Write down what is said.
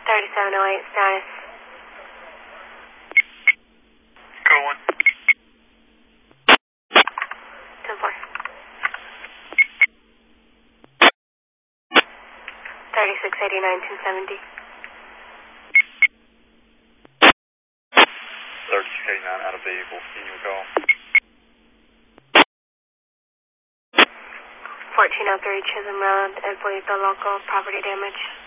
3708 status. Going. 10-4. 3689 270. 3689 out of vehicle. Can you call? 1403 Chisholm Road, El Pueblito Local, property damage.